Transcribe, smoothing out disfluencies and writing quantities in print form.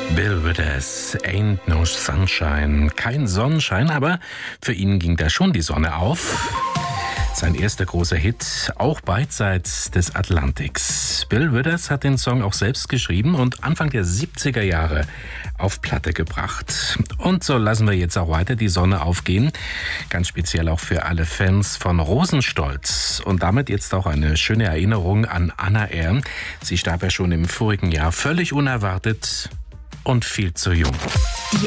Bill Withers, Ain't No Sunshine. Kein Sonnenschein, aber für ihn ging da schon die Sonne auf. Sein erster großer Hit, auch beidseits des Atlantiks. Bill Withers hat den Song auch selbst geschrieben und Anfang der 70er Jahre auf Platte gebracht. Und so lassen wir jetzt auch weiter die Sonne aufgehen. Ganz speziell auch für alle Fans von Rosenstolz. Und damit jetzt auch eine schöne Erinnerung an Anna R. Sie starb ja schon im vorigen Jahr völlig unerwartet und viel zu jung. Die